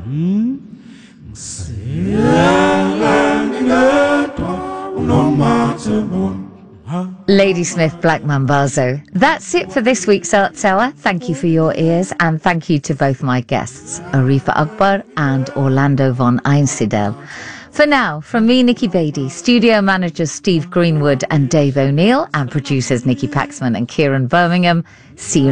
Ladysmith Black Mambazo. That's it for this week's Arts Hour. Thank you for your ears, and thank you to both my guests, Arifa Akbar and Orlando von Einsiedel. For now, from me, Nikki Beatty, studio managers Steve Greenwood and Dave O'Neill, and producers Nikki Paxman and Kieran Birmingham, see you